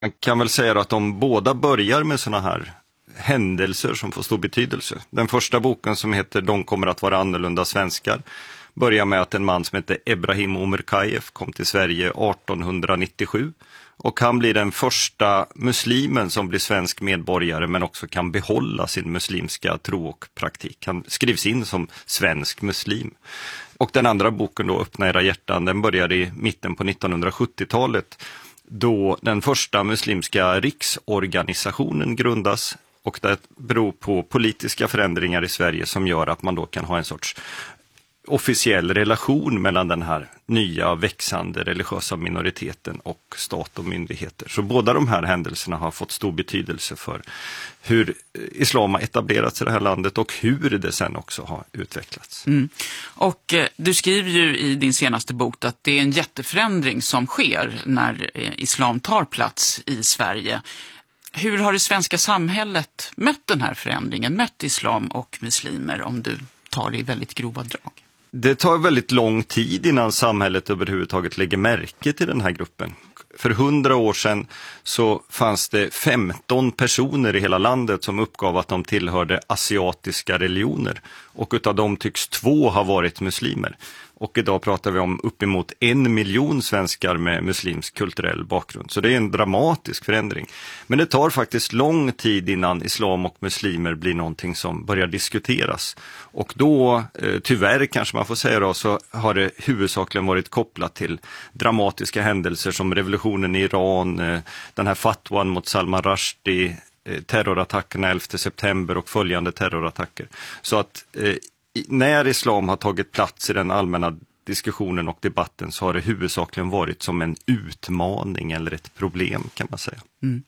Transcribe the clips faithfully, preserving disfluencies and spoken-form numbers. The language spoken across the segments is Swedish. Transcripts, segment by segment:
Man kan väl säga att de båda börjar med såna här händelser som får stor betydelse. Den första boken, som heter De kommer att vara annorlunda svenskar, börjar med att en man som heter Ebrahim Omerkajev kom till Sverige arton nittiosju. Och han blir den första muslimen som blir svensk medborgare, men också kan behålla sin muslimska tro och praktik. Han skrivs in som svensk muslim. Och den andra boken då, Öppna era hjärtan, den börjar i mitten på nittonhundrasjuttiotalet, då den första muslimska riksorganisationen grundas. Och det beror på politiska förändringar i Sverige som gör att man då kan ha en sorts officiell relation mellan den här nya växande religiösa minoriteten och stat och myndigheter. Så båda de här händelserna har fått stor betydelse för hur islam har etablerats i det här landet och hur det sen också har utvecklats. Mm. Och eh, du skriver ju i din senaste bok att det är en jätteförändring som sker när eh, islam tar plats i Sverige. Hur har det svenska samhället mött den här förändringen, mött islam och muslimer, om du tar det i väldigt grova drag? Det tar väldigt lång tid innan samhället överhuvudtaget lägger märke till den här gruppen. För hundra år sedan så fanns det femton personer i hela landet som uppgav att de tillhörde asiatiska religioner. Och utav dem tycks två ha varit muslimer. Och idag pratar vi om uppemot en miljon svenskar med muslimsk kulturell bakgrund. Så det är en dramatisk förändring. Men det tar faktiskt lång tid innan islam och muslimer blir någonting som börjar diskuteras. Och då, eh, tyvärr kanske man får säga då, så har det huvudsakligen varit kopplat till dramatiska händelser som revolutionen i Iran, eh, den här fatwan mot Salman Rushdie, eh, terrorattackerna elfte september och följande terrorattacker. Så att eh, när islam har tagit plats i den allmänna diskussionen och debatten så har det huvudsakligen varit som en utmaning eller ett problem, kan man säga. Mm.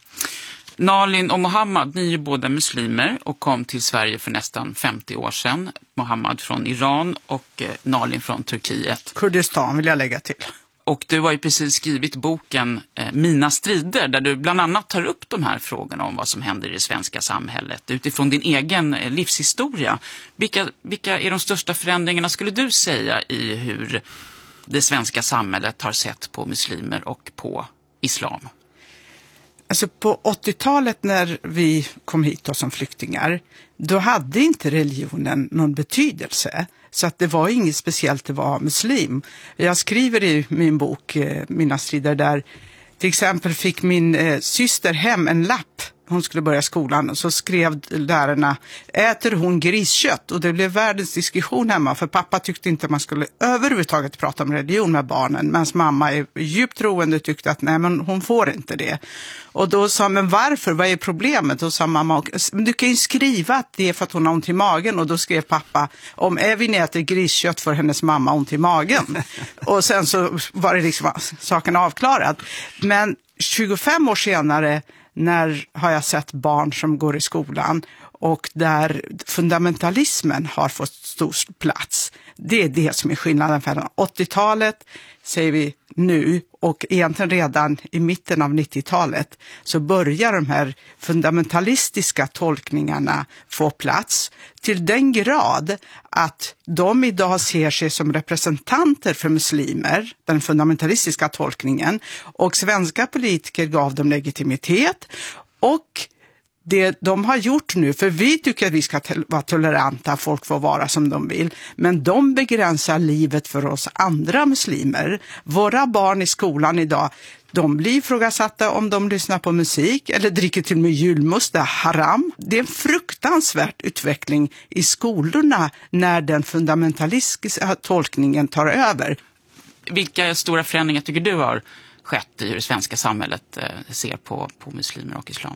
Nalin och Mohammad, ni är båda muslimer och kom till Sverige för nästan femtio år sedan. Mohammad från Iran och eh, Nalin från Turkiet. Kurdistan vill jag lägga till. Och du har ju precis skrivit boken eh, Mina strider, där du bland annat tar upp de här frågorna om vad som händer i det svenska samhället utifrån din egen eh, livshistoria. Vilka, vilka är de största förändringarna, skulle du säga, i hur det svenska samhället har sett på muslimer och på islam? Alltså på åttiotalet när vi kom hit då som flyktingar, då hade inte religionen någon betydelse. Så att det var inget speciellt att vara muslim. Jag skriver i min bok eh, Mina strider där till exempel fick min eh, syster hem en lapp. Hon skulle börja skolan och så skrev lärarna: äter hon griskött? Och det blev världens diskussion hemma, för pappa tyckte inte man skulle överhuvudtaget prata om religion med barnen, medan mamma är djupt troende och tyckte att nej, men hon får inte det. Och då sa, men varför? Vad är problemet? Och sa mamma, du kan ju skriva att det är för att hon har ont i magen. Och då skrev pappa, om Evin äter griskött för hennes mamma ont i magen. Och sen så var det liksom saken avklarad. Men tjugofem år senare, när har jag sett barn som går i skolan och där fundamentalismen har fått stor plats. Det är det som är skillnaden från åttiotalet, säger vi nu, och egentligen redan i mitten av nittiotalet så börjar de här fundamentalistiska tolkningarna få plats till den grad att de idag ser sig som representanter för muslimer, den fundamentalistiska tolkningen, och svenska politiker gav dem legitimitet. Och det de har gjort nu, för vi tycker att vi ska vara toleranta, folk får vara som de vill, men de begränsar livet för oss andra muslimer. Våra barn i skolan idag, de blir ifrågasatta om de lyssnar på musik eller dricker till med julmust, det är haram. Det är en fruktansvärd utveckling i skolorna när den fundamentalistiska tolkningen tar över. Vilka stora förändringar tycker du har skett i hur det svenska samhället ser på, på muslimer och islam?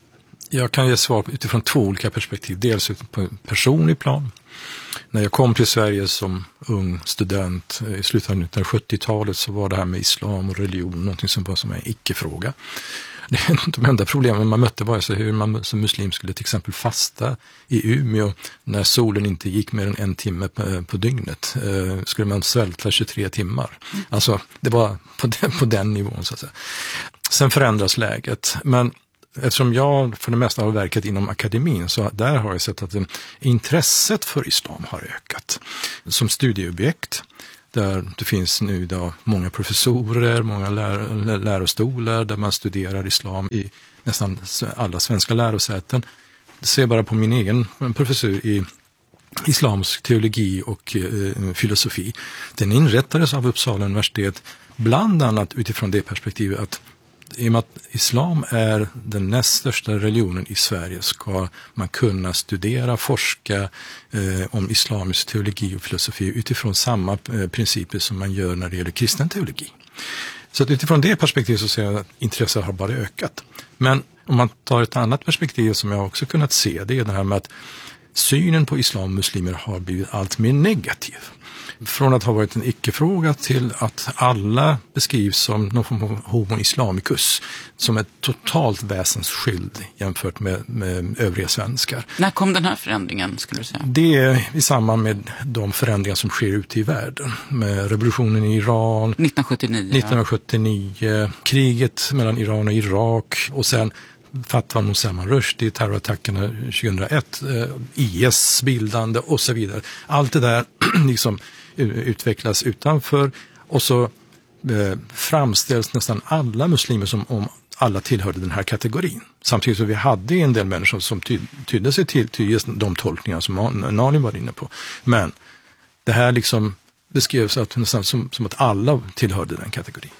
Jag kan ge svar utifrån två olika perspektiv. Dels på en personlig plan. När jag kom till Sverige som ung student i slutet av nittonhundrasjuttiotalet så var det här med islam och religion någonting som var som en icke-fråga. De enda problemen man mötte var så hur man som muslim skulle till exempel fasta i Umeå när solen inte gick mer än en timme på, på dygnet. Eh, skulle man svälta tjugotre timmar. Alltså det var på den, på den nivån så att säga. Sen förändras läget, men eftersom jag för det mesta har verkat inom akademin så där har jag sett att intresset för islam har ökat som studieobjekt. där det finns nu idag många professorer, många lär, lärostolar där man studerar islam i nästan alla svenska lärosäten. Se bara på min egen professur i islamisk teologi och eh, filosofi. Den inrättades av Uppsala universitet bland annat utifrån det perspektivet att i och med att islam är den näst största religionen i Sverige ska man kunna studera, forska eh, om islamisk teologi och filosofi utifrån samma eh, principer som man gör när det gäller kristen teologi. Så att utifrån det perspektivet så ser jag att intresset har bara ökat. Men om man tar ett annat perspektiv som jag också kunnat se, det är det här med att synen på islam och muslimer har blivit allt mer negativ. Från att ha varit en icke-fråga till att alla beskrivs som någon form av homo islamicus, som är totalt väsensskild jämfört med, med övriga svenskar. När kom den här förändringen, skulle du säga? Det är i samband med de förändringar som sker ute i världen. Med revolutionen i Iran, nittonhundrasjuttionio, nittonhundrasjuttionio kriget mellan Iran och Irak och sen Fatwan mot Salman Rushdie, terrorattackerna tjugohundraett, eh, I S bildande och så vidare. Allt det där liksom utvecklas utanför och så eh, framställs nästan alla muslimer som om alla tillhörde den här kategorin. Samtidigt så vi hade en del människor som ty- tydde sig till, till just de tolkningar som Nalin var inne på. Men det här liksom beskrevs att, nästan som, som att alla tillhörde den kategorin.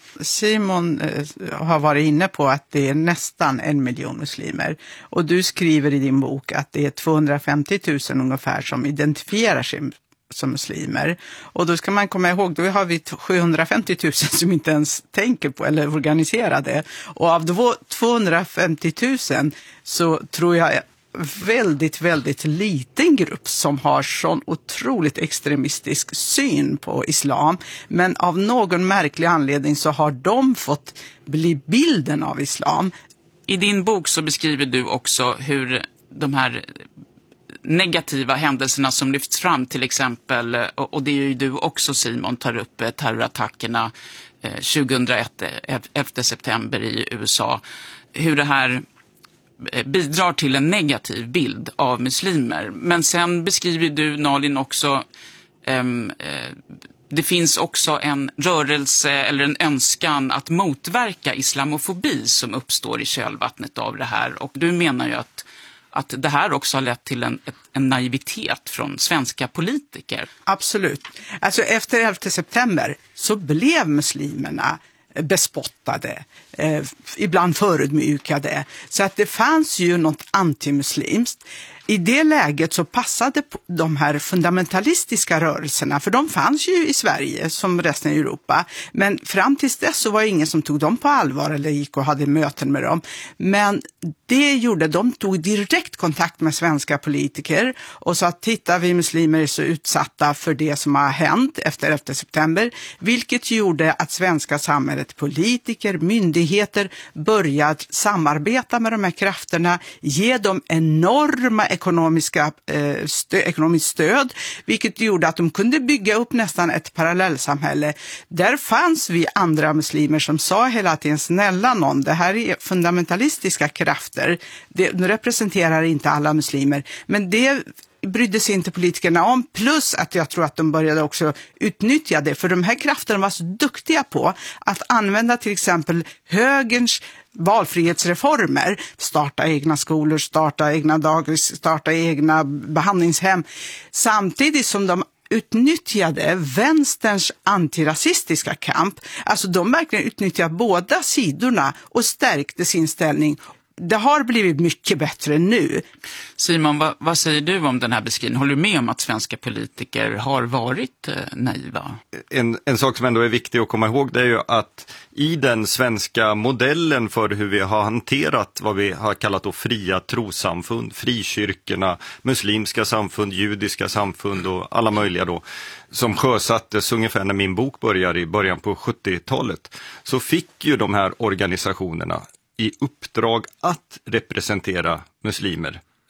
Simon eh, har varit inne på att det är nästan en miljon muslimer. Och du skriver i din bok att det är tvåhundrafemtio tusen ungefär som identifierar sig som muslimer. Och då ska man komma ihåg, då har vi sjuhundrafemtio tusen som inte ens tänker på eller organiserar det. Och av de tvåhundrafemtio tusen så tror jag väldigt, väldigt liten grupp som har sån otroligt extremistisk syn på islam. Men av någon märklig anledning så har de fått bli bilden av islam. I din bok så beskriver du också hur de här negativa händelserna som lyfts fram, till exempel, och det är ju du också, Simon, tar upp terrorattackerna tjugohundraett, elfte september i U S A, hur det här bidrar till en negativ bild av muslimer. Men sen beskriver du, Nalin, också um, uh, det finns också en rörelse eller en önskan att motverka islamofobi som uppstår i kölvattnet av det här. Och du menar ju att, att det här också har lett till en, en naivitet från svenska politiker. Absolut. Alltså efter elfte september så blev muslimerna bespottade, eh, ibland förödmjukade. Så att det fanns ju något antimuslimskt. I det läget så passade de här fundamentalistiska rörelserna, för de fanns ju i Sverige som resten av Europa. Men fram tills dess så var det ingen som tog dem på allvar eller gick och hade möten med dem. Men det gjorde, de tog direkt kontakt med svenska politiker och sa att titta, vi muslimer är så utsatta för det som har hänt efter elfte september. Vilket gjorde att svenska samhället, politiker, myndigheter började samarbeta med de här krafterna, ge dem enorma ekonomiska eh, stö, ekonomiskt stöd, vilket gjorde att de kunde bygga upp nästan ett parallellsamhälle. Där fanns vi andra muslimer som sa hela tiden, snälla någon, det här är fundamentalistiska krafter. Det representerar inte alla muslimer, men det brydde sig inte politikerna om, plus att jag tror att de började också utnyttja det, för de här krafterna var så duktiga på att använda till exempel högerns valfrihetsreformer, starta egna skolor, starta egna dagis, starta egna behandlingshem, samtidigt som de utnyttjade vänsterns antirasistiska kamp. Alltså de verkligen utnyttjade båda sidorna och stärkte sin ställning. Det har blivit mycket bättre nu. Simon, vad, vad säger du om den här beskrivningen? Håller du med om att svenska politiker har varit eh, naiva? En, en sak som ändå är viktig att komma ihåg, det är ju att i den svenska modellen för hur vi har hanterat vad vi har kallat då fria trossamfund, frikyrkorna, muslimska samfund, judiska samfund och alla möjliga då, som sjösattes ungefär när min bok började i början på sjuttiotalet, så fick ju de här organisationerna i uppdrag att representera muslimer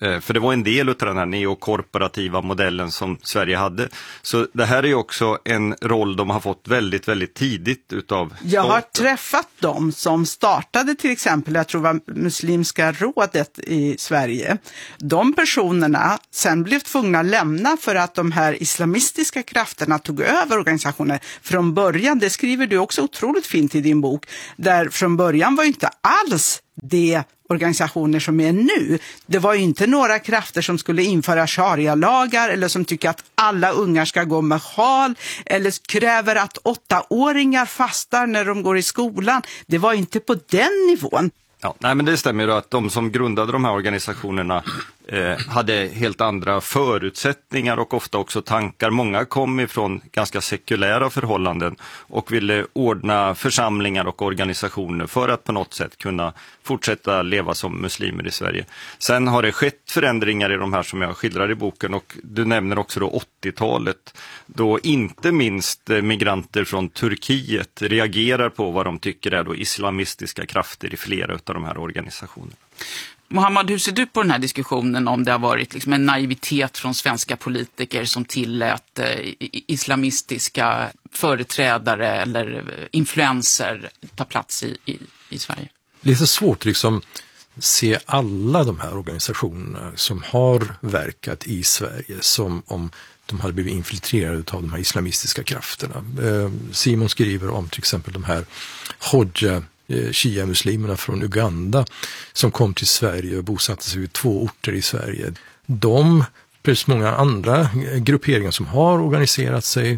För det var en del av den här neokorporativa modellen som Sverige hade. Så det här är ju också en roll de har fått väldigt, väldigt tidigt utav staten. Jag har träffat dem som startade till exempel, jag tror det var Muslimska rådet i Sverige. De personerna sen blev tvungna att lämna för att de här islamistiska krafterna tog över organisationen. Från början, det skriver du också otroligt fint i din bok, där från början var inte alls det organisationer som är nu. Det var ju inte några krafter som skulle införa sharia-lagar eller som tycker att alla ungar ska gå med sjal eller kräver att åttaåringar fastar när de går i skolan. Det var inte på den nivån. Ja, nej, men det stämmer att de som grundade de här organisationerna eh, hade helt andra förutsättningar och ofta också tankar. Många kom ifrån ganska sekulära förhållanden och ville ordna församlingar och organisationer för att på något sätt kunna fortsätta leva som muslimer i Sverige. Sen har det skett förändringar i de här som jag skildrar i boken, och du nämner också då åttiotalet, då inte minst migranter från Turkiet reagerar på vad de tycker är då islamistiska krafter i flera av de här organisationerna. Mohammad, hur ser du på den här diskussionen om det har varit liksom en naivitet från svenska politiker som tillät eh, islamistiska företrädare eller influenser ta plats i, i, i Sverige? Lite svårt liksom se alla de här organisationerna som har verkat i Sverige som om de hade blivit infiltrerade av de här islamistiska krafterna. Eh, Simon skriver om till exempel de här Hodja Shia-muslimerna från Uganda som kom till Sverige och bosatte sig vid två orter i Sverige. De, precis många andra grupperingar som har organiserat sig,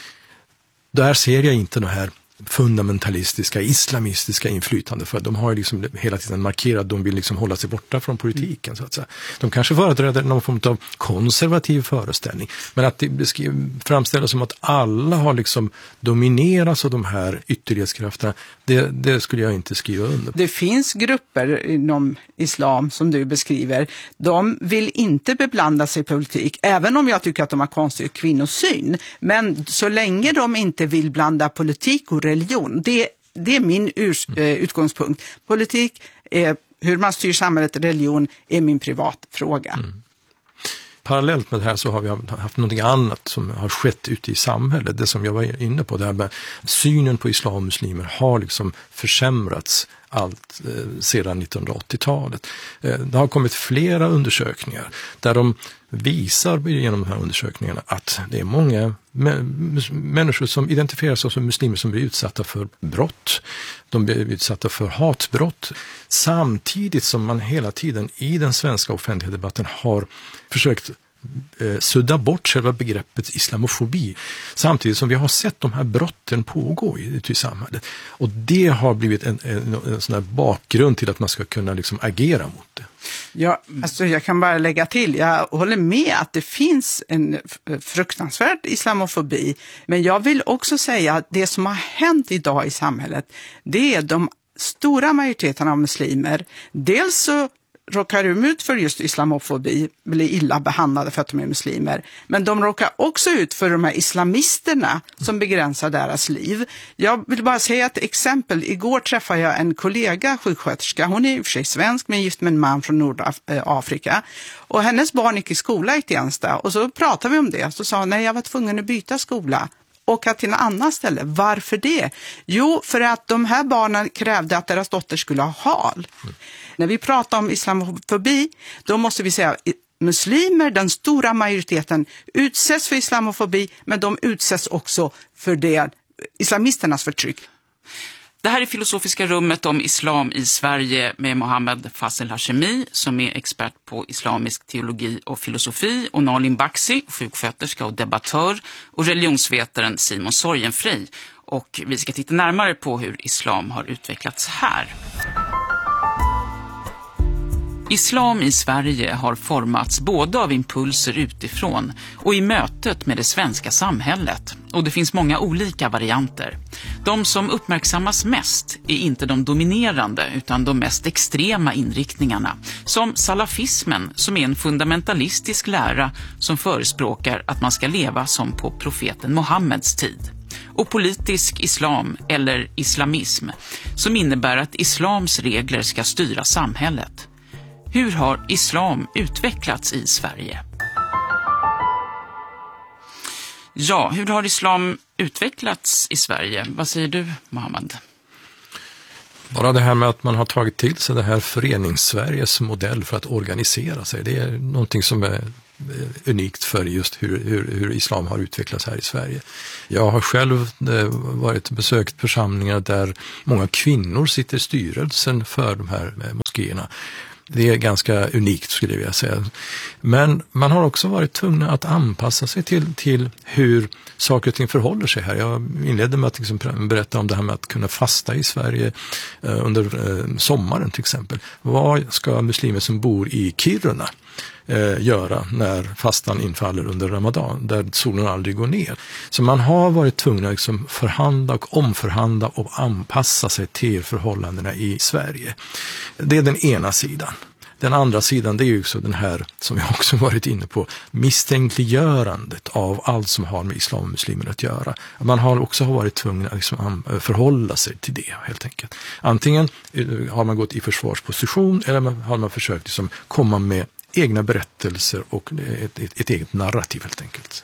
där ser jag inte de här fundamentalistiska, islamistiska inflytande, för att de har liksom hela tiden markerat att de vill liksom hålla sig borta från politiken så att säga. De kanske företräder någon form av konservativ föreställning, men att det framställs som att alla har liksom dominerats av de här ytterlighetskrafterna, det, det skulle jag inte skriva under. Det finns grupper inom islam som du beskriver, de vill inte beblanda sig i politik, även om jag tycker att de har konstig kvinnosyn, men så länge de inte vill blanda politik och religion, det, det är min ur, eh, utgångspunkt. Politik, är, hur man styr samhället, religion är min privatfråga. Mm. Parallellt med det här så har vi haft något annat som har skett ute i samhället. Det som jag var inne på, det här med synen på islam och muslimer har liksom försämrats allt eh, sedan nittonhundraåttiotalet. Eh, det har kommit flera undersökningar där de visar genom de här undersökningarna att det är många mä- människor som identifierar sig som muslimer som blir utsatta för brott. De blir utsatta för hatbrott. Samtidigt som man hela tiden i den svenska offentliga debatten har försökt eh, sudda bort själva begreppet islamofobi. Samtidigt som vi har sett de här brotten pågå i, i samhället. Och det har blivit en, en, en sån här bakgrund till att man ska kunna liksom agera mot det. Ja, alltså jag kan bara lägga till, jag håller med att det finns en fruktansvärd islamofobi, men jag vill också säga att det som har hänt idag i samhället, det är de stora majoriteten av muslimer. Dels så råkar de ut för just islamofobi, blir illa behandlade för att de är muslimer. Men de råkar också ut för de här islamisterna som begränsar deras liv. Jag vill bara säga ett exempel. Igår träffade jag en kollega, sjuksköterska. Hon är i och för sig svensk, men gift med en man från Nordafrika. Och hennes barn gick i skola i Tensta. Och så pratade vi om det. Så sa hon, nej, jag var tvungen att byta skola. Och att till en annan ställe. Varför det? Jo, för att de här barnen krävde att deras dotter skulle ha hal. Mm. När vi pratar om islamofobi, då måste vi säga att muslimer, den stora majoriteten, utsätts för islamofobi, men de utsätts också för det islamisternas förtryck. Det här är Filosofiska rummet om islam i Sverige med Mohammed Fazel Hashemi som är expert på islamisk teologi och filosofi, och Nalin Baksi, sjuksköterska och debattör, och religionsvetaren Simon Sorgenfrey. Och vi ska titta närmare på hur islam har utvecklats här. Islam i Sverige har formats både av impulser utifrån och i mötet med det svenska samhället. Och det finns många olika varianter. De som uppmärksammas mest är inte de dominerande utan de mest extrema inriktningarna. Som salafismen, som är en fundamentalistisk lära som förespråkar att man ska leva som på profeten Mohammeds tid. Och politisk islam eller islamism som innebär att islams regler ska styra samhället. Hur har islam utvecklats i Sverige? Ja, hur har islam utvecklats i Sverige? Vad säger du, Mohammed? Bara det här med att man har tagit till sig det här förenings-Sveriges modell för att organisera sig. Det är någonting som är unikt för just hur, hur, hur islam har utvecklats här i Sverige. Jag har själv varit besökt församlingar där många kvinnor sitter i styrelsen för de här moskéerna. Det är ganska unikt, skulle jag vilja säga. Men man har också varit tvungna att anpassa sig till, till hur saker och ting förhåller sig här. Jag inledde med att liksom berätta om det här med att kunna fasta i Sverige eh, under eh, sommaren till exempel. Vad ska muslimer som bor i Kiruna eh, göra när fastan infaller under Ramadan, där solen aldrig går ner? Så man har varit tvungna att liksom förhandla och omförhandla och anpassa sig till förhållandena i Sverige. Det är den ena sidan. Den andra sidan, det är ju också den här, som jag också varit inne på, misstänkliggörandet av allt som har med islam och muslimer att göra. Man har också varit tvungen att liksom förhålla sig till det, helt enkelt. Antingen har man gått i försvarsposition eller har man försökt liksom komma med egna berättelser och ett, ett, ett eget narrativ, helt enkelt.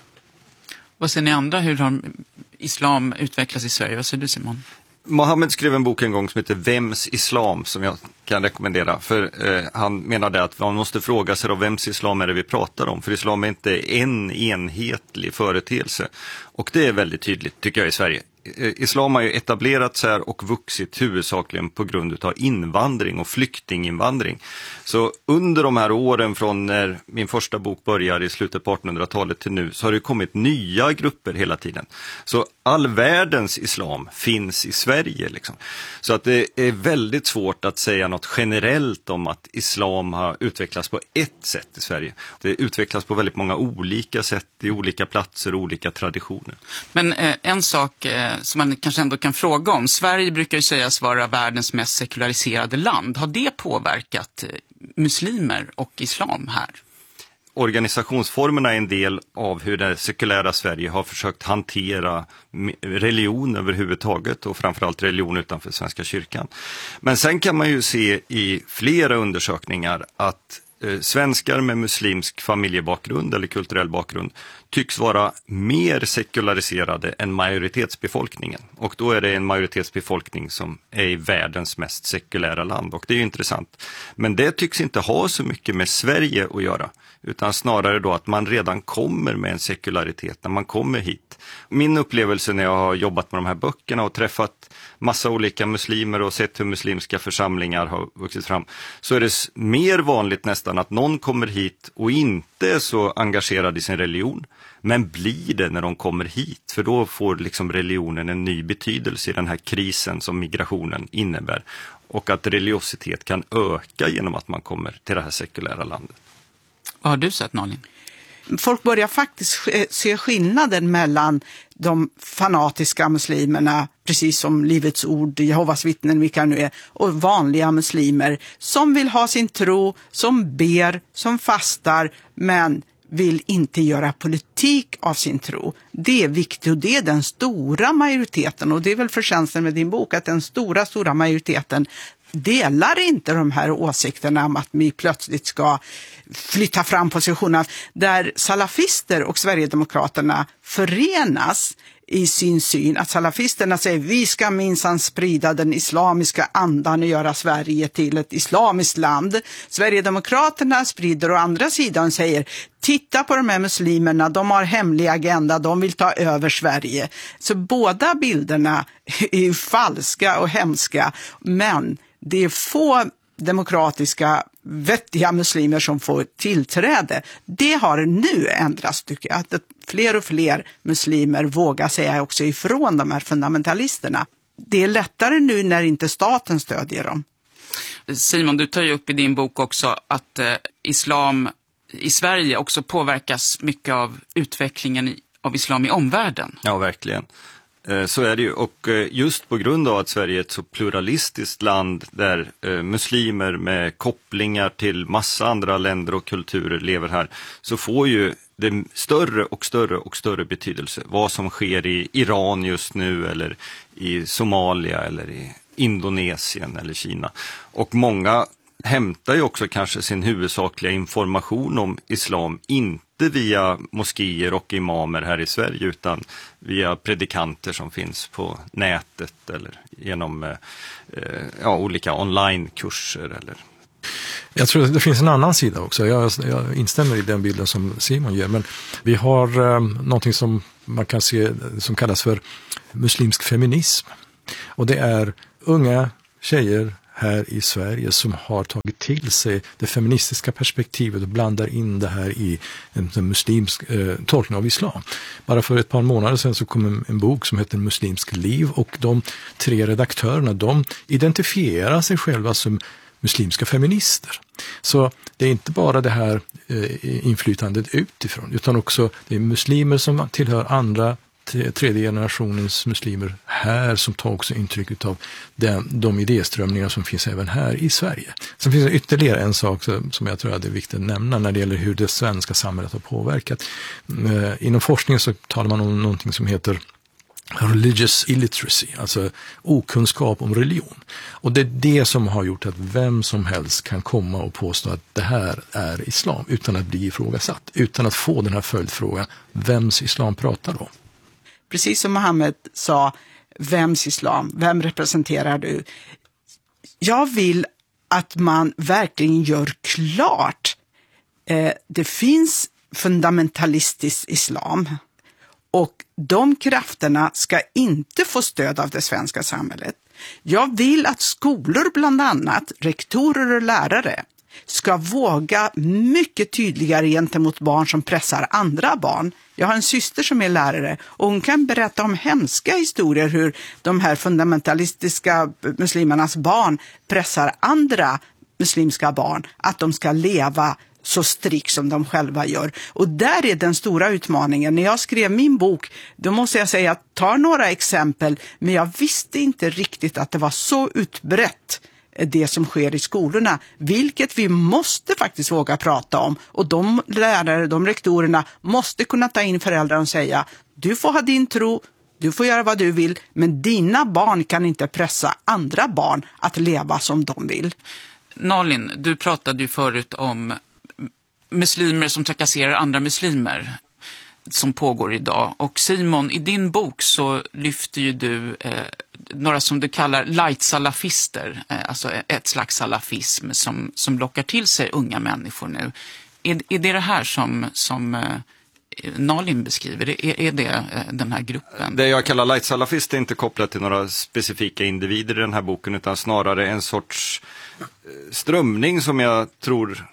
Vad säger ni andra? Hur har islam utvecklats i Sverige? Vad säger du, Simon? Mohammed skrev en bok en gång som heter Vems islam, som jag kan rekommendera. För eh, han menade att man måste fråga sig då, vems islam är det vi pratar om? För islam är inte en enhetlig företeelse. Och det är väldigt tydligt, tycker jag, i Sverige. Islam har ju etablerats här och vuxit huvudsakligen på grund av invandring och flyktinginvandring. Så under de här åren från när min första bok börjar i slutet på artonhundratalet till nu, så har det kommit nya grupper hela tiden. Så all världens islam finns i Sverige liksom. Så att det är väldigt svårt att säga något generellt om att islam har utvecklats på ett sätt i Sverige. Det utvecklas på väldigt många olika sätt i olika platser och olika traditioner. Men eh, en sak eh, som man kanske ändå kan fråga om. Sverige brukar ju sägas vara världens mest sekulariserade land. Har det påverkat eh, muslimer och islam här? Organisationsformerna är en del av hur det sekulära Sverige har försökt hantera religion överhuvudtaget och framförallt religion utanför Svenska kyrkan. Men sen kan man ju se i flera undersökningar att eh, svenskar med muslimsk familjebakgrund eller kulturell bakgrund tycks vara mer sekulariserade än majoritetsbefolkningen. Och då är det en majoritetsbefolkning som är i världens mest sekulära land. Och det är ju intressant. Men det tycks inte ha så mycket med Sverige att göra. Utan snarare då att man redan kommer med en sekularitet när man kommer hit. Min upplevelse när jag har jobbat med de här böckerna och träffat massa olika muslimer och sett hur muslimska församlingar har vuxit fram, så är det mer vanligt nästan att någon kommer hit och inte är så engagerad i sin religion, men blir det när de kommer hit, för då får liksom religionen en ny betydelse i den här krisen som migrationen innebär, och att religiositet kan öka genom att man kommer till det här sekulära landet. Vad har du sett, Nalin? Folk börjar faktiskt se skillnaden mellan de fanatiska muslimerna, precis som Livets ord, Jehovas vittnen, vilka nu är, och vanliga muslimer som vill ha sin tro, som ber, som fastar, men vill inte göra politik av sin tro. Det är viktigt, och det är den stora majoriteten, och det är väl förtjänsten med din bok att den stora, stora majoriteten delar inte de här åsikterna om att vi plötsligt ska flytta fram positionerna, där salafister och Sverigedemokraterna förenas i sin syn. Att salafisterna säger vi ska minsann sprida den islamiska andan och göra Sverige till ett islamiskt land. Sverigedemokraterna sprider å andra sidan säger titta på de här muslimerna, de har hemlig agenda, de vill ta över Sverige. Så båda bilderna är ju falska och hemska, men det är få demokratiska, vettiga muslimer som får tillträde. Det har nu ändrats, tycker jag. Att fler och fler muslimer vågar säga också ifrån de här fundamentalisterna. Det är lättare nu när inte staten stödjer dem. Simon, du tar ju upp i din bok också att eh, islam i Sverige också påverkas mycket av utvecklingen av islam i omvärlden. Ja, verkligen. Så är det ju, och just på grund av att Sverige är ett så pluralistiskt land där muslimer med kopplingar till massa andra länder och kulturer lever här, så får ju det större och större och större betydelse vad som sker i Iran just nu, eller i Somalia, eller i Indonesien eller Kina. Och många hämtar ju också kanske sin huvudsakliga information om islam, inte via moskéer och imamer här i Sverige, utan via predikanter som finns på nätet eller genom eh, ja, olika onlinekurser. Eller... Jag tror att det finns en annan sida också. Jag, jag instämmer i den bilden som Simon ger, men vi har eh, någonting som man kan se som kallas för muslimsk feminism. Och det är unga tjejer här i Sverige som har tagit till sig det feministiska perspektivet och blandar in det här i en, en muslimsk eh, tolkning av islam. Bara för ett par månader sedan så kom en, en bok som heter Muslimsk liv, och de tre redaktörerna, de identifierar sig själva som muslimska feminister. Så det är inte bara det här eh, inflytandet utifrån, utan också det är muslimer som tillhör andra tredje generationens muslimer här som tar också intryck av den, de idéströmningar som finns även här i Sverige. Sen finns det ytterligare en sak som jag tror är viktigt att nämna när det gäller hur det svenska samhället har påverkat. Inom forskningen så talar man om någonting som heter religious illiteracy, alltså okunskap om religion. Och det är det som har gjort att vem som helst kan komma och påstå att det här är islam utan att bli ifrågasatt, utan att få den här följdfrågan, vems islam pratar om? Precis som Mohammed sa, vems islam, vem representerar du? Jag vill att man verkligen gör klart. Eh, det finns fundamentalistisk islam, och de krafterna ska inte få stöd av det svenska samhället. Jag vill att skolor, bland annat rektorer och lärare, ska våga mycket tydligare gentemot barn som pressar andra barn. Jag har en syster som är lärare, och hon kan berätta om hemska historier hur de här fundamentalistiska muslimernas barn pressar andra muslimska barn att de ska leva så strikt som de själva gör. Och där är den stora utmaningen. När jag skrev min bok, då måste jag säga att ta några exempel, men jag visste inte riktigt att det var så utbrett det som sker i skolorna, vilket vi måste faktiskt våga prata om. Och de lärare, de rektorerna måste kunna ta in föräldrar och säga, du får ha din tro, du får göra vad du vill, men dina barn kan inte pressa andra barn att leva som de vill. Nalin, du pratade ju förut om muslimer som trakasserar andra muslimer som pågår idag. Och Simon, i din bok så lyfter ju du eh, några som du kallar light-salafister, eh, alltså ett slags salafism som, som lockar till sig unga människor nu. Är, är det det här som, som eh, Nalin beskriver? Är, är det eh, den här gruppen? Det jag kallar light-salafist är inte kopplat till några specifika individer i den här boken, utan snarare en sorts strömning som jag tror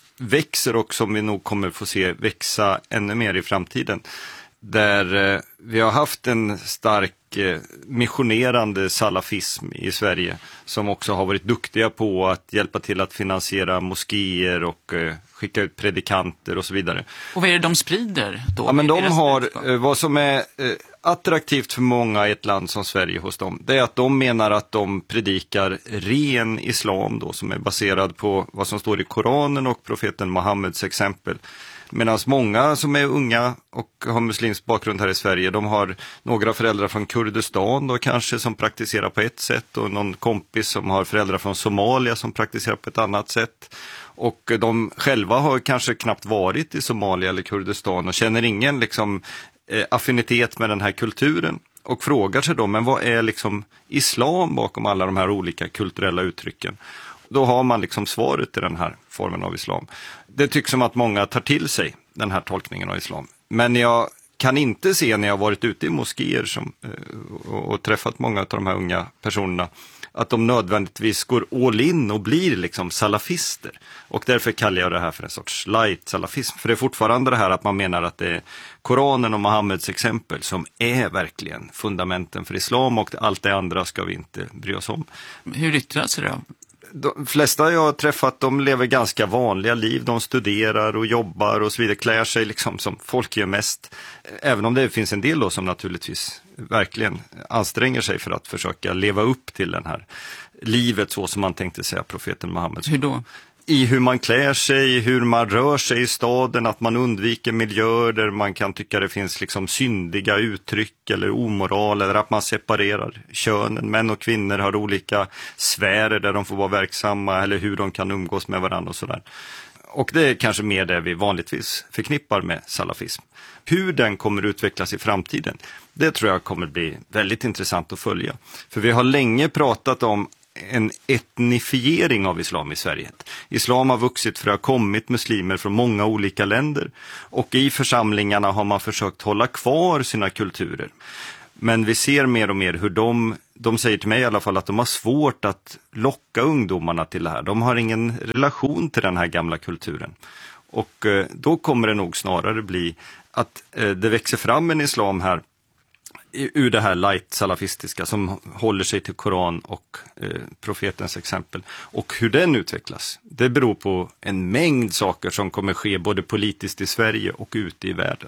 växer och som vi nog kommer få se växa ännu mer i framtiden. Där eh, vi har haft en stark eh, missionerande salafism i Sverige som också har varit duktiga på att hjälpa till att finansiera moskéer och eh, skicka ut predikanter och så vidare. Och vad är det de sprider då? Ja, men de har, eh, vad som är eh, attraktivt för många i ett land som Sverige hos dem, det är att de menar att de predikar ren islam då, som är baserad på vad som står i Koranen och profeten Mohammeds exempel. Medan många som är unga och har muslimsk bakgrund här i Sverige, de har några föräldrar från Kurdistan då kanske som praktiserar på ett sätt, och någon kompis som har föräldrar från Somalia som praktiserar på ett annat sätt. Och de själva har kanske knappt varit i Somalia eller Kurdistan och känner ingen liksom eh, affinitet med den här kulturen. Och frågar sig då, men vad är liksom islam bakom alla de här olika kulturella uttrycken? Då har man liksom svaret i den här formen av islam. Det tycks som att många tar till sig den här tolkningen av islam. Men jag kan inte se när jag varit ute i moskéer som, och, och träffat många av de här unga personerna att de nödvändigtvis går all in och blir liksom salafister. Och därför kallar jag det här för en sorts light-salafism. För det är fortfarande det här att man menar att det är Koranen och Mohammeds exempel som är verkligen fundamenten för islam, och allt det andra ska vi inte bry oss om. Hur yttrar sig det? De flesta jag har träffat, de lever ganska vanliga liv. De studerar och jobbar och så vidare, klär sig liksom som folk gör mest. Även om det finns en del då som naturligtvis verkligen anstränger sig för att försöka leva upp till den här livet så som man tänkte säga profeten Mohammed. Hur då? i hur man klär sig, hur man rör sig i staden, att man undviker miljöer där man kan tycka det finns liksom syndiga uttryck eller omoral, eller att man separerar könen. Män och kvinnor har olika sfärer där de får vara verksamma eller hur de kan umgås med varandra och sådär. Och det är kanske mer det vi vanligtvis förknippar med salafism. Hur den kommer utvecklas i framtiden, det tror jag kommer bli väldigt intressant att följa. För vi har länge pratat om en etnifiering av islam i Sverige. Islam har vuxit för att ha kommit muslimer från många olika länder. Och i församlingarna har man försökt hålla kvar sina kulturer. Men vi ser mer och mer hur de, de säger till mig i alla fall att de har svårt att locka ungdomarna till det här. De har ingen relation till den här gamla kulturen. Och eh, då kommer det nog snarare bli att eh, det växer fram en islam här ur det här light-salafistiska som håller sig till Koran och eh, profetens exempel. Och hur den utvecklas, det beror på en mängd saker som kommer ske både politiskt i Sverige och ute i världen.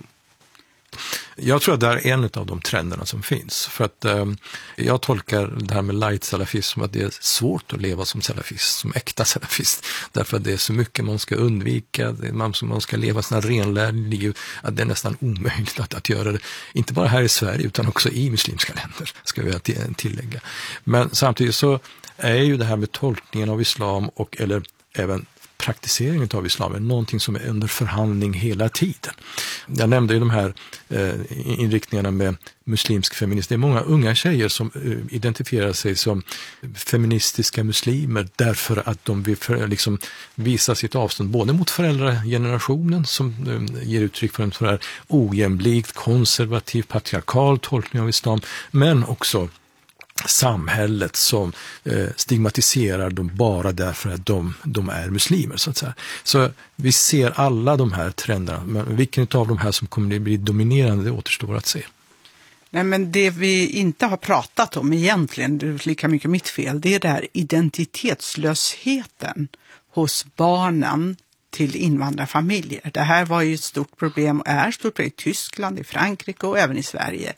Jag tror att det är en av de trenderna som finns. För att eh, jag tolkar det här med light-salafism som att det är svårt att leva som salafist, som äkta salafist. Därför att det är så mycket man ska undvika, det är man, man ska leva sådana renlärliga liv, att det är nästan omöjligt att, att göra det. Inte bara här i Sverige utan också i muslimska länder, ska vi tillägga. Men samtidigt så är ju det här med tolkningen av islam och eller även praktiseringen av islam är någonting som är under förhandling hela tiden. Jag nämnde ju de här eh, inriktningarna med muslimsk feminism. Det är många unga tjejer som eh, identifierar sig som feministiska muslimer därför att de vill för, liksom, visa sitt avstånd både mot föräldragenerationen som eh, ger uttryck för en sån här ojämlikt, konservativ, patriarkal tolkning av islam, men också samhället som eh, stigmatiserar dem bara därför att de, de är muslimer så att säga. Så vi ser alla de här trenderna, men vilken av de här som kommer att bli dominerande, det återstår att se. Nej, men det vi inte har pratat om egentligen, det är lika mycket mitt fel, det är det här identitetslösheten hos barnen till invandrarfamiljer. Det här var ju ett stort problem och är stort problem i Tyskland, i Frankrike och även i Sverige.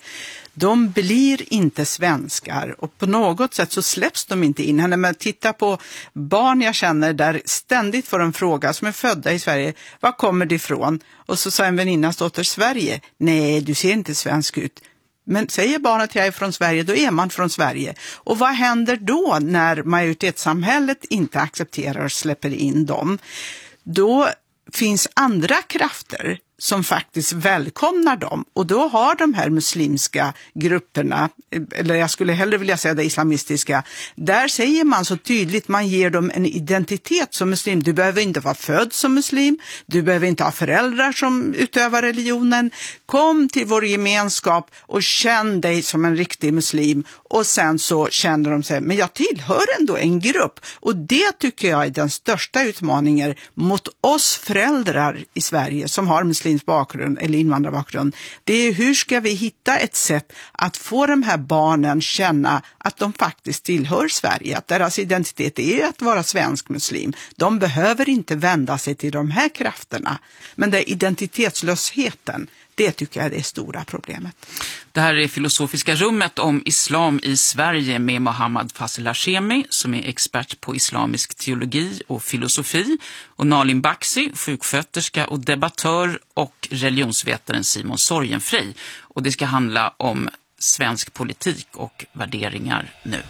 De blir inte svenskar och på något sätt så släpps de inte in. När man tittar på barn jag känner där ständigt får en fråga som är födda i Sverige, var kommer det ifrån? Och så sa en väninnas dotter, Sverige. Nej, du ser inte svensk ut. Men säger barnet att jag är från Sverige, då är man från Sverige. Och vad händer då när majoritetssamhället inte accepterar och släpper in dem? Då finns andra krafter som faktiskt välkomnar dem. Och då har de här muslimska grupperna, eller jag skulle hellre vilja säga det islamistiska, där säger man så tydligt, man ger dem en identitet som muslim. Du behöver inte vara född som muslim, du behöver inte ha föräldrar som utövar religionen. Kom till vår gemenskap och känn dig som en riktig muslim. Och sen så känner de sig, men jag tillhör ändå en grupp. Och det tycker jag är den största utmaningen mot oss föräldrar i Sverige som har muslim bakgrund eller invandrarbakgrund. Det är hur ska vi hitta ett sätt att få de här barnen känna att de faktiskt tillhör Sverige, att deras identitet är att vara svensk muslim. De behöver inte vända sig till de här krafterna. Men det är identitetslösheten, det tycker jag är det stora problemet. Det här är Filosofiska rummet om islam i Sverige med Mohammad Fasil Hashemi som är expert på islamisk teologi och filosofi, och Nalin Baksi, sjuksköterska och debattör, och religionsvetaren Simon Sorgenfrey. Och det ska handla om svensk politik och värderingar nu.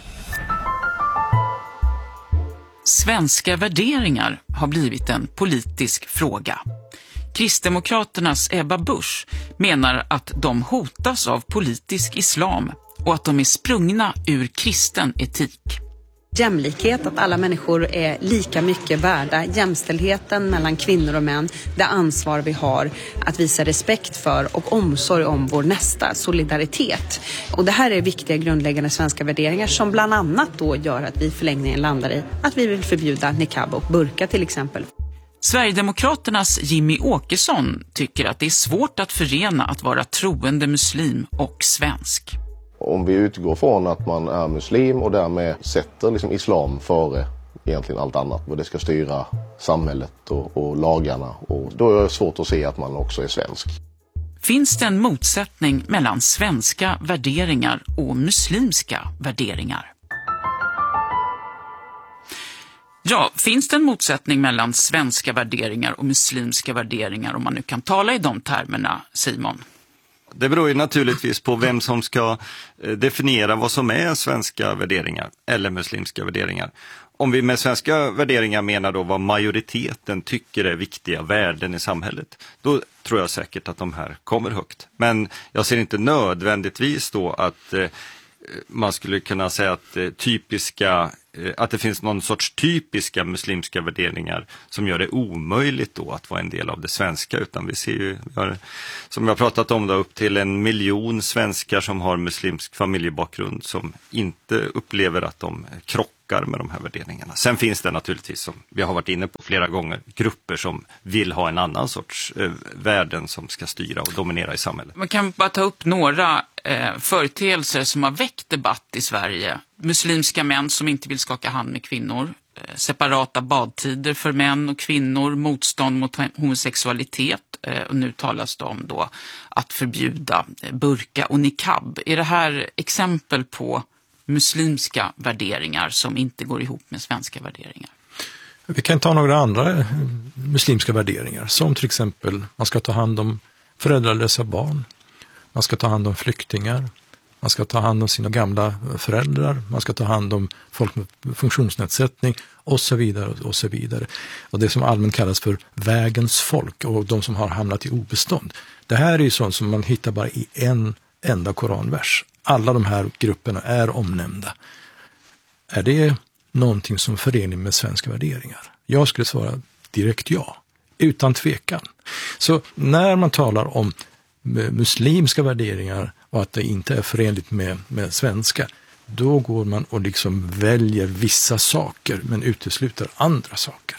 Svenska värderingar har blivit en politisk fråga. Kristdemokraternas Ebba Busch menar att de hotas av politisk islam och att de är sprungna ur kristen etik. Jämlikhet, att alla människor är lika mycket värda, jämställdheten mellan kvinnor och män, det ansvar vi har att visa respekt för och omsorg om vår nästa, solidaritet. Och det här är viktiga grundläggande svenska värderingar som bland annat då gör att vi i förlängningen landar i att vi vill förbjuda niqab och burka till exempel. Sverigedemokraternas Jimmy Åkesson tycker att det är svårt att förena att vara troende muslim och svensk. Om vi utgår från att man är muslim och därmed sätter liksom islam före egentligen allt annat, och det ska styra samhället och, och lagarna, och då är det svårt att se att man också är svensk. Finns det en motsättning mellan svenska värderingar och muslimska värderingar? Ja, finns det en motsättning mellan svenska värderingar och muslimska värderingar, om man nu kan tala i de termerna, Simon? Det beror ju naturligtvis på vem som ska definiera vad som är svenska värderingar eller muslimska värderingar. Om vi med svenska värderingar menar då vad majoriteten tycker är viktiga värden i samhället, då tror jag säkert att de här kommer högt. Men jag ser inte nödvändigtvis då att eh, man skulle kunna säga att eh, typiska att det finns någon sorts typiska muslimska värderingar som gör det omöjligt då att vara en del av det svenska, utan vi ser ju, vi har, som jag har pratat om då, upp till en miljon svenskar som har muslimsk familjebakgrund som inte upplever att de krockar med de här värderingarna. Sen finns det naturligtvis, som vi har varit inne på flera gånger, grupper som vill ha en annan sorts eh, värden som ska styra och dominera i samhället. Man kan bara ta upp några eh, företeelser som har väckt debatt i Sverige. Muslimska män som inte vill skaka hand med kvinnor, eh, separata badtider för män och kvinnor, motstånd mot homosexualitet, eh, och nu talas det om då att förbjuda eh, burka och niqab. Är det här exempel på muslimska värderingar som inte går ihop med svenska värderingar? Vi kan ta några andra muslimska värderingar, som till exempel man ska ta hand om föräldralösa barn, man ska ta hand om flyktingar, man ska ta hand om sina gamla föräldrar, man ska ta hand om folk med funktionsnedsättning och så vidare och så vidare. Och det som allmänt kallas för vägens folk och de som har hamnat i obestånd. Det här är ju sånt som man hittar bara i en enda koranvers. Alla de här grupperna är omnämnda. Är det någonting som förenar med svenska värderingar? Jag skulle svara direkt ja, utan tvekan. Så när man talar om muslimska värderingar och att det inte är förenligt med, med svenska, då går man och liksom väljer vissa saker men utesluter andra saker.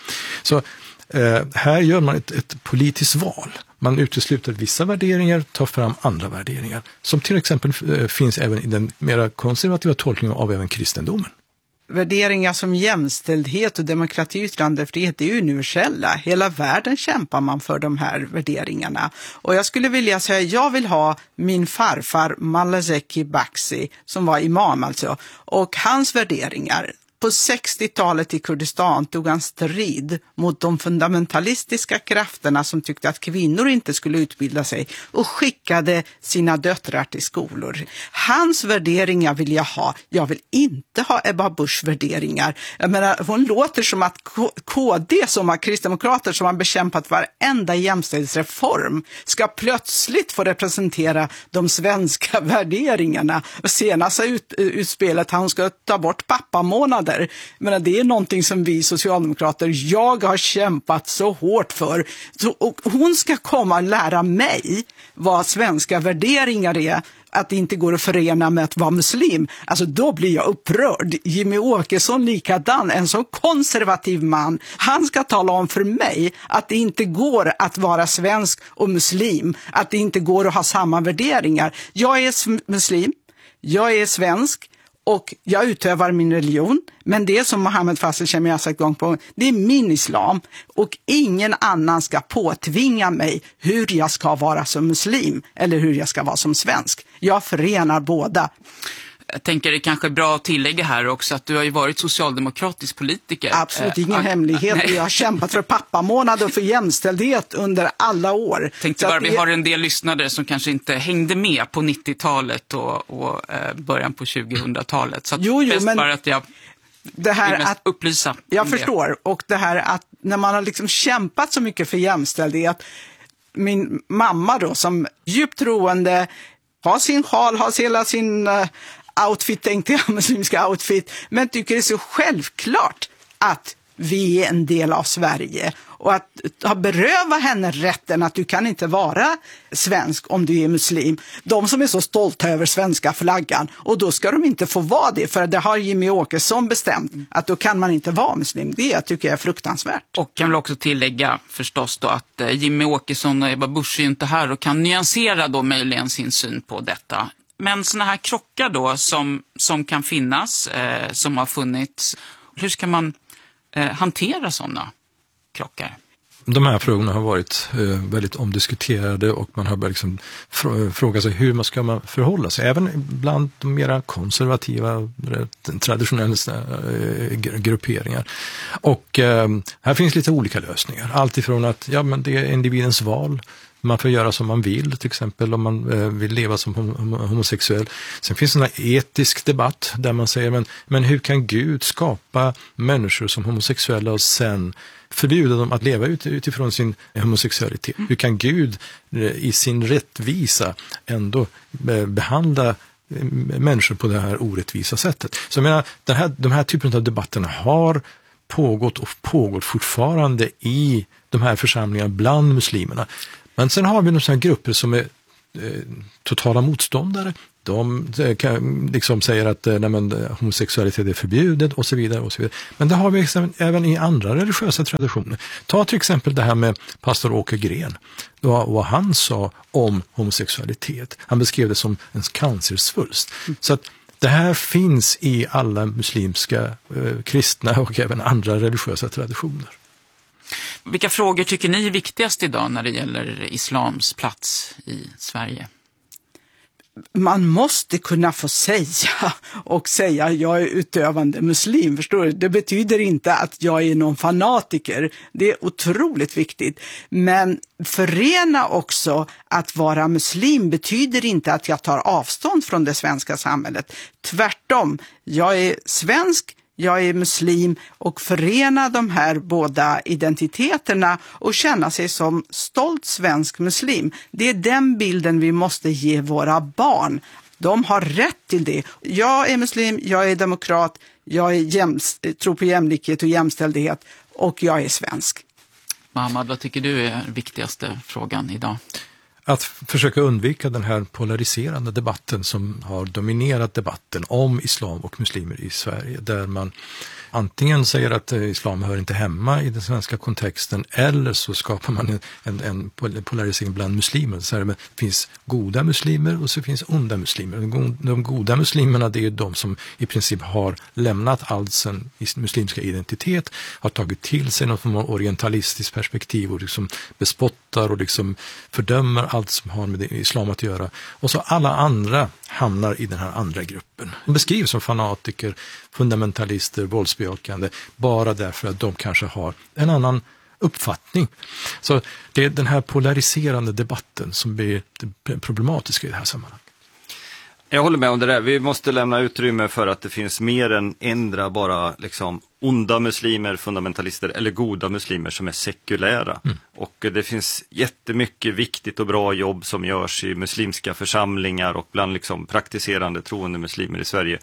Så eh, här gör man ett, ett politiskt val. Man utesluter vissa värderingar, tar fram andra värderingar, som till exempel eh, finns även i den mera konservativa tolkningen av även kristendomen. Värderingar som jämställdhet och demokrati och yttrandefrihet är universella. Hela världen kämpar man för de här värderingarna. Och jag skulle vilja säga, jag vill ha min farfar Malazeki Baksi, som var imam alltså, och hans värderingar. På sextiotalet i Kurdistan tog han strid mot de fundamentalistiska krafterna som tyckte att kvinnor inte skulle utbilda sig och skickade sina döttrar till skolor. Hans värderingar vill jag ha. Jag vill inte ha Ebba Buschs värderingar. Jag menar, hon låter som att K D, som har kristdemokrater som har bekämpat varenda jämställdhetsreform, ska plötsligt få representera de svenska värderingarna. Senaste ut, utspelet, han ska ta bort pappamånader. Men det är någonting som vi socialdemokrater, jag har kämpat så hårt för. Så, och hon ska komma och lära mig vad svenska värderingar är, att det inte går att förena med att vara muslim. Alltså då blir jag upprörd. Jimmy Åkesson likadan, en så konservativ man. Han ska tala om för mig att det inte går att vara svensk och muslim. Att det inte går att ha samma värderingar. Jag är muslim, jag är svensk. Och jag utövar min religion, men det som Mohammed Fassel Chemi har sagt gång på, det är min islam. Och ingen annan ska påtvinga mig hur jag ska vara som muslim eller hur jag ska vara som svensk. Jag förenar båda. Jag tänker det kanske är bra att tillägga här också att du har ju varit socialdemokratisk politiker. Absolut, ingen äh, hemlighet. Nej. Jag har kämpat för pappamånad och för jämställdhet under alla år. Tänkte bara, det... vi har en del lyssnare som kanske inte hängde med på nittiotalet och, och eh, början på tjugohundratalet. Så jo, jo, bäst men... bara att jag det här vill att, upplysa. Jag förstår. Det. Och det här att när man har liksom kämpat så mycket för jämställdhet, min mamma då som djupt troende har sin sjal, har hela sin... Uh, outfit, tänkte jag, muslimska outfit, men tycker det är så självklart att vi är en del av Sverige och att ha beröva henne rätten att du kan inte vara svensk om du är muslim. De som är så stolta över svenska flaggan, och då ska de inte få vara det, för det har Jimmy Åkesson bestämt att då kan man inte vara muslim. Det tycker jag är fruktansvärt. Och kan väl också tillägga förstås då att Jimmy Åkesson och Ebba Busch är inte här och kan nyansera då möjligen sin syn på detta. Men såna här krockar då som, som kan finnas, eh, som har funnits, hur ska man eh, hantera sådana krockar? De här frågorna har varit eh, väldigt omdiskuterade och man har börjat liksom fr- fråga sig hur man ska man förhålla sig. Även bland de mera konservativa, traditionella eh, grupperingar. Och eh, här finns lite olika lösningar. Allt ifrån att ja, men det är individens val. Man får göra som man vill, till exempel om man eh, vill leva som hom- homosexuell. Sen finns det en etisk debatt där man säger, men, men hur kan Gud skapa människor som homosexuella och sen förbjuda dem att leva ut, utifrån sin homosexualitet? Mm. Hur kan Gud eh, i sin rättvisa ändå eh, behandla eh, människor på det här orättvisa sättet? Så jag menar, den här, de här typen av debatterna har pågått och pågått fortfarande i de här församlingarna bland muslimerna. Men sen har vi några grupper som är eh, totala motståndare. De eh, kan, liksom säger att eh, nej, men, homosexualitet är förbjudet och så vidare och så vidare. Men det har vi liksom, även i andra religiösa traditioner. Ta till exempel det här med pastor Åke Gren. Då, vad han sa om homosexualitet. Han beskrev det som en cancersvulst. Mm. Så att det här finns i alla muslimska, eh, kristna och även andra religiösa traditioner. Vilka frågor tycker ni är viktigast idag när det gäller islams plats i Sverige? Man måste kunna få säga och säga jag är utövande muslim, förstår du? Det betyder inte att jag är någon fanatiker. Det är otroligt viktigt. Men förena också att vara muslim betyder inte att jag tar avstånd från det svenska samhället. Tvärtom, jag är svensk, jag är muslim, och förena de här båda identiteterna och känna sig som stolt svensk muslim. Det är den bilden vi måste ge våra barn. De har rätt till det. Jag är muslim, jag är demokrat, jag är jämst- tror på jämlikhet och jämställdhet, och jag är svensk. Mohammad, vad tycker du är viktigaste frågan idag? Att försöka undvika den här polariserande debatten som har dominerat debatten om islam och muslimer i Sverige, där man antingen säger att islam hör inte hemma i den svenska kontexten, eller så skapar man en, en, en polarisering bland muslimer. Så här, det finns goda muslimer och så finns onda muslimer. De, de goda muslimerna, det är de som i princip har lämnat all sin muslimska identitet, har tagit till sig något orientalistiskt perspektiv och liksom bespottar och liksom fördömer allt som har med islam att göra. Och så alla andra hamnar i den här andra gruppen. De beskrivs som fanatiker, fundamentalister, våldsbejakande, bara därför att de kanske har en annan uppfattning. Så det är den här polariserande debatten som blir problematisk i det här sammanhanget. Jag håller med om det där. Vi måste lämna utrymme för att det finns mer än ändra bara liksom onda muslimer, fundamentalister eller goda muslimer som är sekulära. Mm. Och det finns jättemycket viktigt och bra jobb som görs i muslimska församlingar och bland liksom praktiserande troende muslimer i Sverige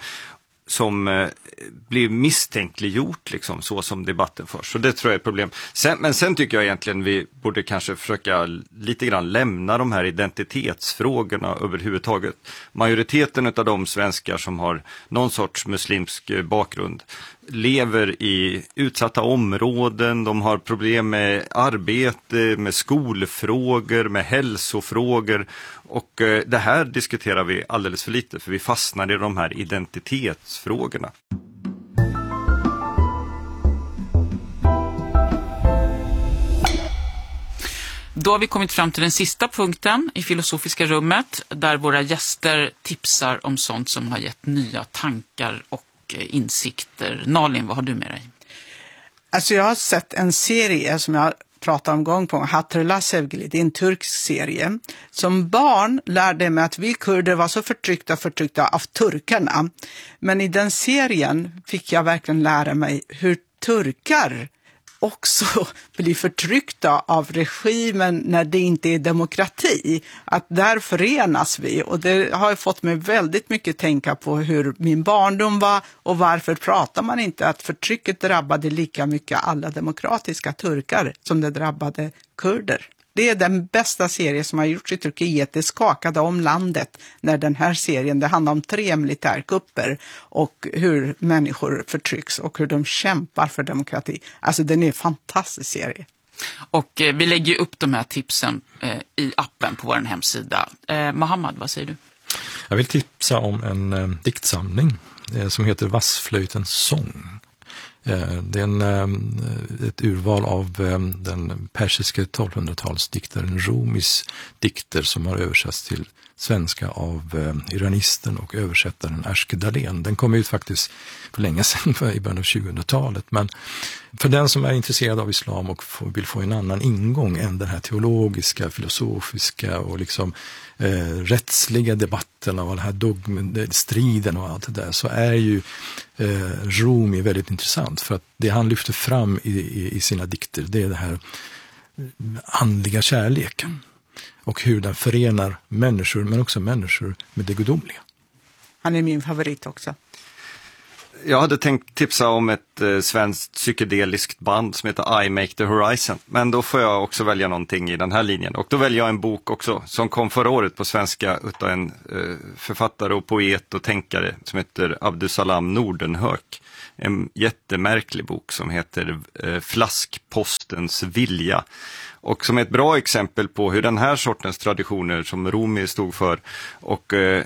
som eh, blir misstänkliggjort liksom, så som debatten förs. Så det tror jag är ett problem. Sen, men sen tycker jag egentligen vi borde kanske försöka lite grann lämna de här identitetsfrågorna överhuvudtaget. Majoriteten av de svenskar som har någon sorts muslimsk bakgrund lever i utsatta områden, de har problem med arbete, med skolfrågor, med hälsofrågor, och eh, det här diskuterar vi alldeles för lite, för vi fastnar i de här identitetsfrågorna. Då har vi kommit fram till den sista punkten i Filosofiska rummet, där våra gäster tipsar om sånt som har gett nya tankar och insikter. Nalin, vad har du med dig? Alltså jag har sett en serie som jag pratar om gång på gång, Hatırla Sevgili, det är en turkisk serie. Som barn lärde mig att vi kurder var så förtryckta förtryckta av turkarna. Men i den serien fick jag verkligen lära mig hur turkar också blir förtryckta av regimen när det inte är demokrati. Att där förenas vi, och det har fått mig väldigt mycket tänka på hur min barndom var och varför pratar man inte att förtrycket drabbade lika mycket alla demokratiska turkar som det drabbade kurder. Det är den bästa serie som har gjorts i Turkiet. Det skakade om landet när den här serien, det handlar om tre militärkupper och hur människor förtrycks och hur de kämpar för demokrati. Alltså den är en fantastisk serie. Och eh, vi lägger ju upp de här tipsen eh, i appen på vår hemsida. Eh, Mohammad, vad säger du? Jag vill tipsa om en eh, diktsamling eh, som heter Vassflöjtens sång. Det är en, ett urval av den persiska tolvhundratalsdiktaren Rumis dikter som har översatts till svenska av iranisten och översättaren Ashke Dahlén. Den kom ut faktiskt för länge sedan, i början av tjugohundratalet. Men för den som är intresserad av islam och vill få en annan ingång än den här teologiska, filosofiska och liksom eh, rättsliga debatten och den här dogmen, striden och allt det där, så är ju eh, Rumi väldigt intressant. För att det han lyfter fram i, i, i sina dikter, det är det här andliga kärleken. Och hur den förenar människor, men också människor med det gudomliga. Han är min favorit också. Jag hade tänkt tipsa om ett eh, svenskt psykedeliskt band som heter I Make the Horizon. Men då får jag också välja någonting i den här linjen. Och då väljer jag en bok också som kom förra året på svenska utav en eh, författare och poet och tänkare som heter Abdusalam Nordenhök. En jättemärklig bok som heter eh, Flaskpostens vilja. Och som är ett bra exempel på hur den här sortens traditioner som Rumi stod för och eh,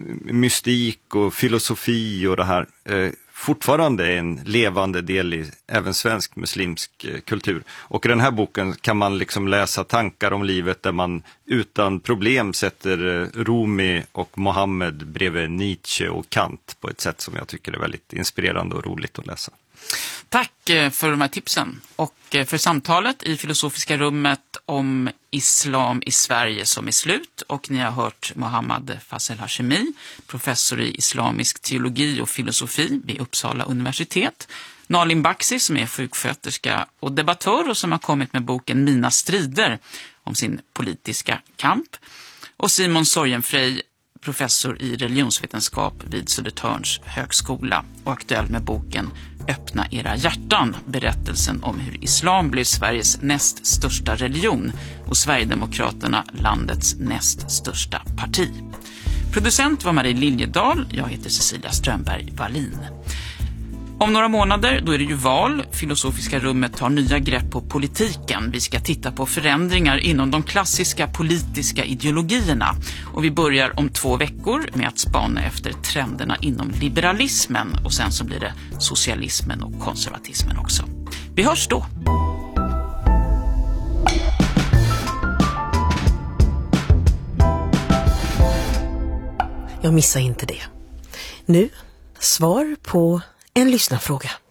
mystik och filosofi och det här eh, fortfarande är en levande del i även svensk muslimsk eh, kultur. Och i den här boken kan man liksom läsa tankar om livet där man utan problem sätter eh, Rumi och Mohammed bredvid Nietzsche och Kant på ett sätt som jag tycker är väldigt inspirerande och roligt att läsa. Tack för de här tipsen och för samtalet i Filosofiska rummet om islam i Sverige som är slut. Och ni har hört Mohammad Fazel Hashemi, professor i islamisk teologi och filosofi vid Uppsala universitet. Nalin Baksi som är sjuksköterska och debattör och som har kommit med boken Mina strider om sin politiska kamp. Och Simon Sorgenfrey, professor i religionsvetenskap vid Södertörns högskola och aktuell med boken Öppna era hjärtan, berättelsen om hur islam blev Sveriges näst största religion och Sverigedemokraterna landets näst största parti. Producent var Marie Liljedahl, jag heter Cecilia Strömberg-Wallin. Om några månader, då är det ju val. Filosofiska rummet tar nya grepp på politiken. Vi ska titta på förändringar inom de klassiska politiska ideologierna. Och vi börjar om två veckor med att spana efter trenderna inom liberalismen. Och sen så blir det socialismen och konservatismen också. Vi hörs då! Jag missar inte det. Nu, svar på en lyssnarfråga.